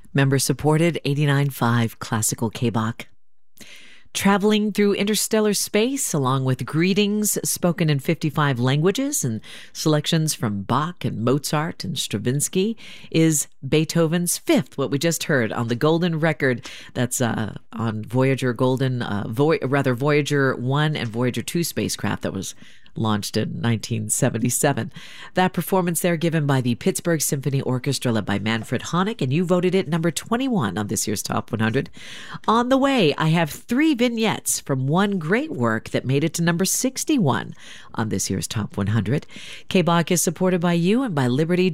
Member-supported 89.5 Classical KBach. Traveling through interstellar space, along with greetings spoken in 55 languages and selections from Bach and Mozart and Stravinsky, is Beethoven's Fifth, what we just heard on the Golden Record. That's on Voyager 1 and Voyager 2 spacecraft that was launched in 1977. That performance there given by the Pittsburgh Symphony Orchestra led by Manfred Honeck, and you voted it number 21 on this year's Top 100. On the way, I have 3 vignettes from one great work that made it to number 61 on this year's Top 100. KBach is supported by you and by Liberty